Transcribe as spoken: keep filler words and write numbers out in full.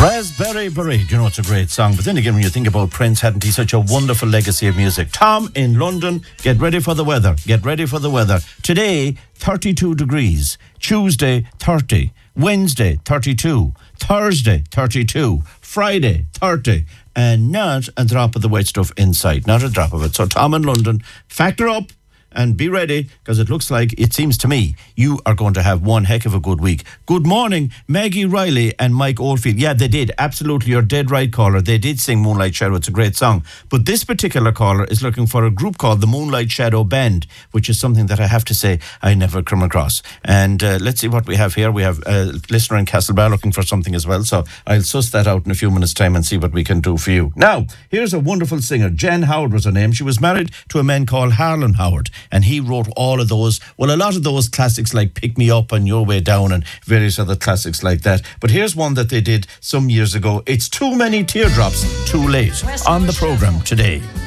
Raspberry Beret, you know it's a great song, but then again when you think about Prince, hadn't he such a wonderful legacy of music? Tom in London, get ready for the weather, get ready for the weather. Today, thirty-two degrees, Tuesday, thirty, Wednesday, thirty-two, Thursday, thirty-two, Friday, thirty, and not a drop of the wet stuff inside, not a drop of it. So Tom in London, factor up and be ready, because it looks like, it seems to me, you are going to have one heck of a good week. Good morning, Maggie Riley and Mike Oldfield. Yeah, they did. Absolutely, you're dead right, caller. They did sing Moonlight Shadow. It's a great song. But this particular caller is looking for a group called the Moonlight Shadow Band, which is something that I have to say I never come across. And uh, let's see what we have here. We have a listener in Castlebar looking for something as well. So I'll suss that out in a few minutes' time and see what we can do for you. Now, here's a wonderful singer. Jen Howard was her name. She was married to a man called Harlan Howard, and he wrote all of those, well, a lot of those classics like Pick Me Up and Your Way Down and various other classics like that. But here's one that they did some years ago. It's Too Many Teardrops, Too Late, on the programme today.